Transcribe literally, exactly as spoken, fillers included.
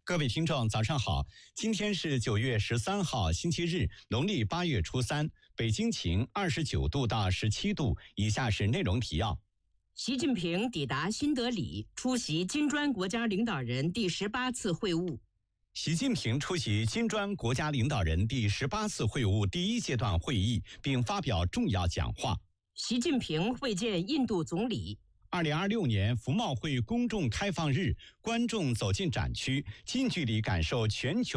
各位听众早上好，今天是九月十三号星期日，农历八月初三，北京晴二十九度到十七度。以下是内容提要。 习近平抵达新德里，出席金砖国家领导人第十八次会晤。 习近平出席金砖国家领导人第十八次会晤第一阶段会议，并发表重要讲话。 习近平会见印度总理。 二零二六年服贸会公众开放日，观众走进展区，近距离感受全球